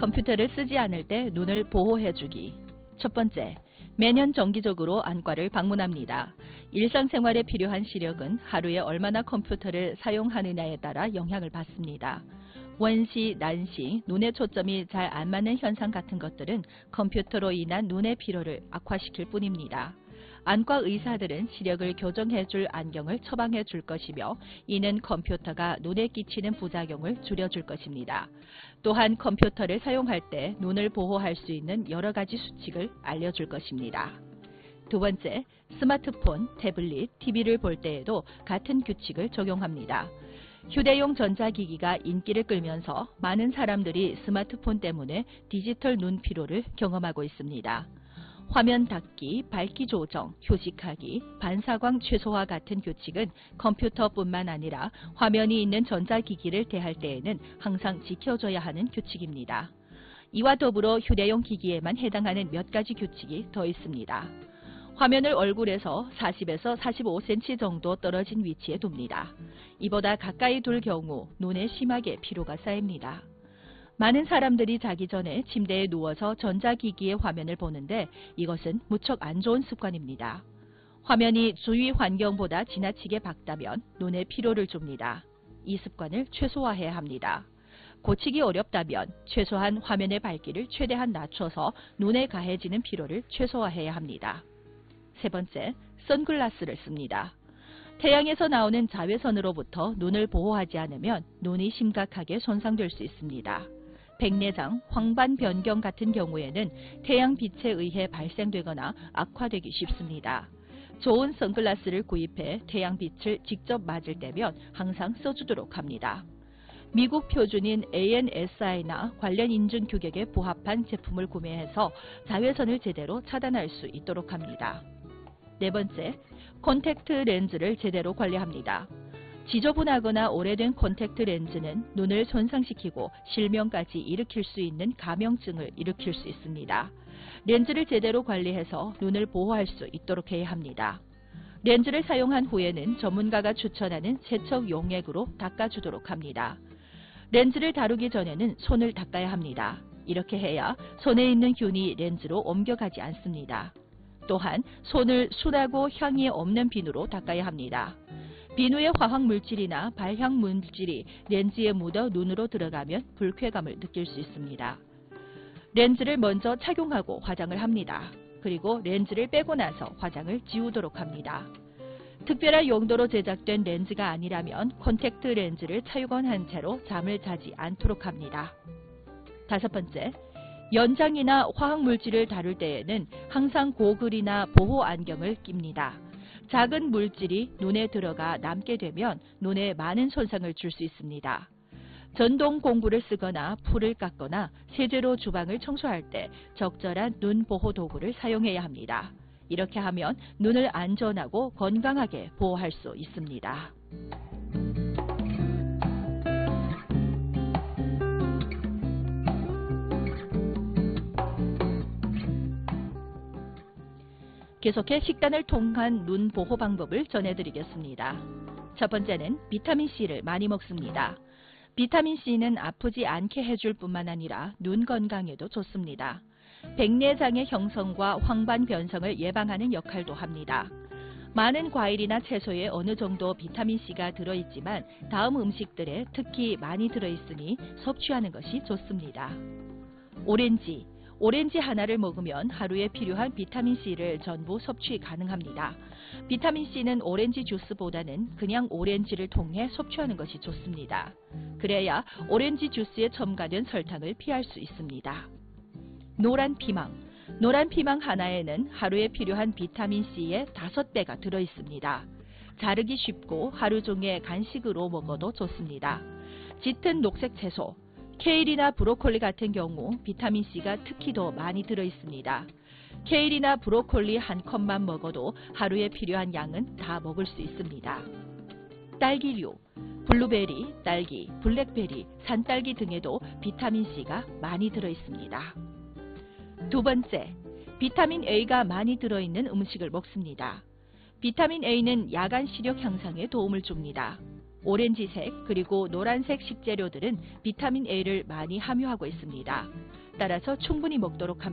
컴퓨터를 쓰지 않을 때 눈을 보호해주기. 첫 번째, 매년 정기적으로 안과를 방문합니다. 일상생활에 필요한 시력은 하루에 얼마나 컴퓨터를 사용하느냐에 따라 영향을 받습니다. 원시, 난시, 눈의 초점이 잘 안 맞는 현상 같은 것들은 컴퓨터로 인한 눈의 피로를 악화시킬 뿐입니다. 안과 의사들은 시력을 교정해줄 안경을 처방해줄 것이며 이는 컴퓨터가 눈에 끼치는 부작용을 줄여줄 것입니다. 또한 컴퓨터를 사용할 때 눈을 보호할 수 있는 여러 가지 수칙을 알려줄 것입니다. 두 번째, 스마트폰, 태블릿, TV를 볼 때에도 같은 규칙을 적용합니다. 휴대용 전자기기가 인기를 끌면서 많은 사람들이 스마트폰 때문에 디지털 눈 피로를 경험하고 있습니다. 화면 닫기, 밝기 조정, 휴식하기, 반사광 최소화 같은 규칙은 컴퓨터뿐만 아니라 화면이 있는 전자기기를 대할 때에는 항상 지켜줘야 하는 규칙입니다. 이와 더불어 휴대용 기기에만 해당하는 몇 가지 규칙이 더 있습니다. 화면을 얼굴에서 40에서 45cm 정도 떨어진 위치에 둡니다. 이보다 가까이 둘 경우 눈에 심하게 피로가 쌓입니다. 많은 사람들이 자기 전에 침대에 누워서 전자기기의 화면을 보는데 이것은 무척 안 좋은 습관입니다. 화면이 주위 환경보다 지나치게 밝다면 눈에 피로를 줍니다. 이 습관을 최소화해야 합니다. 고치기 어렵다면 최소한 화면의 밝기를 최대한 낮춰서 눈에 가해지는 피로를 최소화해야 합니다. 세 번째, 선글라스를 씁니다. 태양에서 나오는 자외선으로부터 눈을 보호하지 않으면 눈이 심각하게 손상될 수 있습니다. 백내장, 황반 변경 같은 경우에는 태양빛에 의해 발생되거나 악화되기 쉽습니다. 좋은 선글라스를 구입해 태양빛을 직접 맞을 때면 항상 써주도록 합니다. 미국 표준인 ANSI나 관련 인증 규격에 부합한 제품을 구매해서 자외선을 제대로 차단할 수 있도록 합니다. 네 번째, 콘택트 렌즈를 제대로 관리합니다. 지저분하거나 오래된 콘택트 렌즈는 눈을 손상시키고 실명까지 일으킬 수 있는 감염증을 일으킬 수 있습니다. 렌즈를 제대로 관리해서 눈을 보호할 수 있도록 해야 합니다. 렌즈를 사용한 후에는 전문가가 추천하는 세척 용액으로 닦아주도록 합니다. 렌즈를 다루기 전에는 손을 닦아야 합니다. 이렇게 해야 손에 있는 균이 렌즈로 옮겨가지 않습니다. 또한 손을 순하고 향이 없는 비누로 닦아야 합니다. 비누의 화학물질이나 발향물질이 렌즈에 묻어 눈으로 들어가면 불쾌감을 느낄 수 있습니다. 렌즈를 먼저 착용하고 화장을 합니다. 그리고 렌즈를 빼고 나서 화장을 지우도록 합니다. 특별한 용도로 제작된 렌즈가 아니라면 콘택트 렌즈를 착용한 채로 잠을 자지 않도록 합니다. 다섯 번째, 연장이나 화학물질을 다룰 때에는 항상 고글이나 보호 안경을 낍니다. 작은 물질이 눈에 들어가 남게 되면 눈에 많은 손상을 줄 수 있습니다. 전동 공구를 쓰거나 풀을 깎거나 세제로 주방을 청소할 때 적절한 눈 보호 도구를 사용해야 합니다. 이렇게 하면 눈을 안전하고 건강하게 보호할 수 있습니다. 계속해 식단을 통한 눈 보호 방법을 전해드리겠습니다. 첫 번째는 비타민C를 많이 먹습니다. 비타민C는 아프지 않게 해줄 뿐만 아니라 눈 건강에도 좋습니다. 백내장의 형성과 황반 변성을 예방하는 역할도 합니다. 많은 과일이나 채소에 어느 정도 비타민C가 들어있지만 다음 음식들에 특히 많이 들어있으니 섭취하는 것이 좋습니다. 오렌지 하나를 먹으면 하루에 필요한 비타민C를 전부 섭취 가능합니다. 비타민C는 오렌지 주스보다는 그냥 오렌지를 통해 섭취하는 것이 좋습니다. 그래야 오렌지 주스에 첨가된 설탕을 피할 수 있습니다. 노란 피망 하나에는 하루에 필요한 비타민C의 5배가 들어있습니다. 자르기 쉽고 하루 종일 간식으로 먹어도 좋습니다. 짙은 녹색 채소, 케일이나 브로콜리 같은 경우 비타민C가 특히 더 많이 들어있습니다. 케일이나 브로콜리 한 컵만 먹어도 하루에 필요한 양은 다 먹을 수 있습니다. 딸기류, 블루베리, 딸기, 블랙베리, 산딸기 등에도 비타민C가 많이 들어있습니다. 두 번째, 비타민 A가 많이 들어있는 음식을 먹습니다. 비타민 A는 야간 시력 향상에 도움을 줍니다. 오렌지색 그리고 노란색 식재료들은 비타민 A를 많이 함유하고 있습니다. 따라서 충분히 먹도록 합니다.